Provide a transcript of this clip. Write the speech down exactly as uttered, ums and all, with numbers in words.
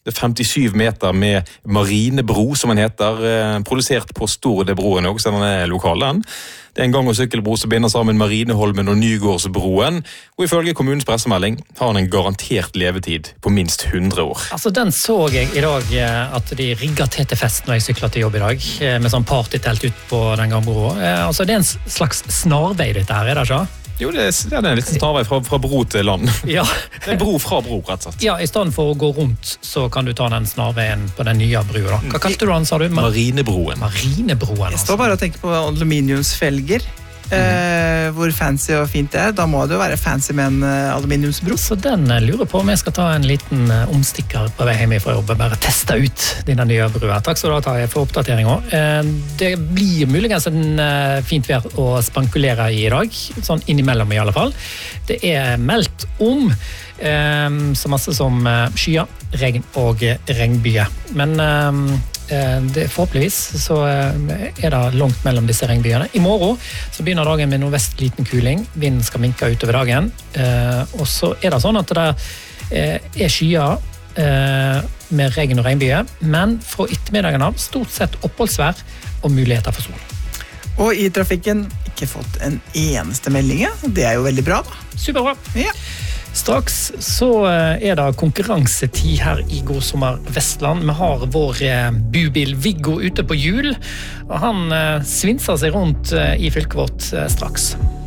Det er femtisju meter med marinebro, som den heter, produsert på Stordebroen også, den er lokal den. Det er en gang- og sykkelbro som binder sammen Marineholmen og Nygårdsbroen, og ifølge kommunens pressemelding har den en garantert levetid på minst hundre år. Altså, den så jeg i dag at de rigget til til fest når jeg syklet til jobb i dag, med sånn partytelt ut på den gamle broa. Altså, det er en slags snarvei dette her, er det ikke? Jo, det er, det er en liten snarvei fra, fra bro til land. Ja. Det er bro fra bro, rett og slett. Ja, i stedet for å gå rundt, så kan du ta den snarveien på den nye brua da. Hva kalte du den, sa du? Mar- Marinebroen. Marinebroen, altså. Jeg står bare og tenker på aluminiumsfelger. Eh, hvor fancy og fint det er. Da må det jo være fancy med en uh, aluminiumsbro. Så den uh, lurer på om jeg skal ta en liten uh, omstikker på vei hjemme fra jobb, bare teste ut denne nye brua. Takk skal du ha, Tarjei, for oppdatering også. Uh, det blir muligens en uh, fint vær å spankulere i i dag, sånn innimellom i alle fall. Det er meldt om uh, så masse som uh, skyer, regn og uh, regnbyer. Men uh, Det, forhåpentligvis så er det langt mellom disse regnbyene. I morgen så begynner dagen med nordvest liten kuling. Vinden skal minke utover dagen. Eh, og så er det sånn at det eh, er skyer eh, med regn og regnbyer, men fra ettermiddagen av stort sett oppholdsvær og muligheter for sol. Og i trafikken ikke fått en eneste melding. Det er jo veldig bra da. Superbra. Ja. Straks så er det konkurransetid her i God Sommer Vestland. Vi har vår bubil Viggo ute på hjul, og han svinser seg rundt i fylket vårt straks.